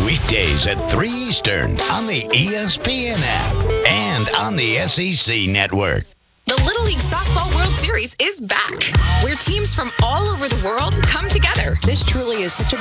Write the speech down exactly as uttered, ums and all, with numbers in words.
Weekdays at three Eastern on the E S P N app and on the S E C network. The Little League Softball World Series is back, where teams from all over the world come together. This truly is such a